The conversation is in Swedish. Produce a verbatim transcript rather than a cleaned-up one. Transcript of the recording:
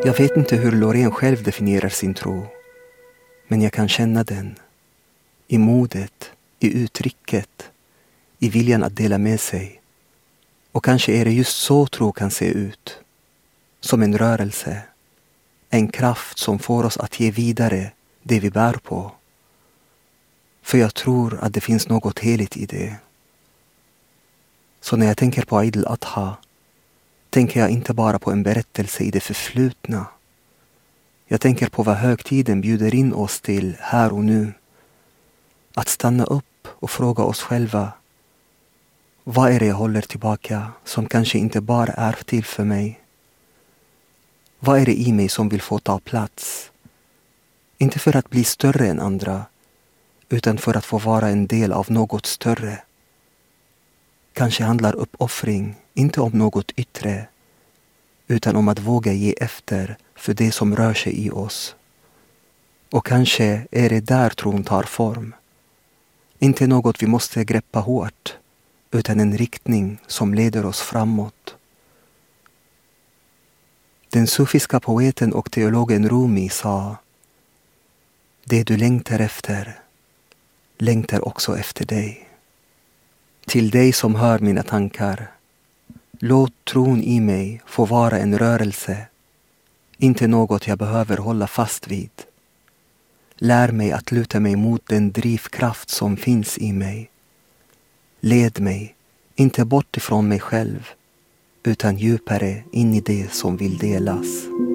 Jag vet inte hur Loreen själv definierar sin tro, men jag kan känna den. I modet, i uttrycket, i viljan att dela med sig. Och kanske är det just så tro kan se ut. Som en rörelse. En kraft som får oss att ge vidare det vi bär på. För jag tror att det finns något heligt i det. Så när jag tänker på Eid al-Adha tänker jag inte bara på en berättelse i det förflutna. Jag tänker på vad högtiden bjuder in oss till här och nu. Att stanna upp och fråga oss själva: vad är det jag håller tillbaka som kanske inte bara är till för mig? Vad är det i mig som vill få ta plats? Inte för att bli större än andra, utan för att få vara en del av något större. Kanske handlar uppoffring inte om något yttre, utan om att våga ge efter för det som rör sig i oss. Och kanske är det där tron tar form. Inte något vi måste greppa hårt, utan en riktning som leder oss framåt. Den sufiska poeten och teologen Rumi sa: det du längtar efter, längtar också efter dig. Till dig som hör mina tankar, låt tron i mig få vara en rörelse, inte något jag behöver hålla fast vid. Lär mig att luta mig mot den drivkraft som finns i mig. Led mig, inte bort ifrån mig själv, utan djupare in i det som vill delas.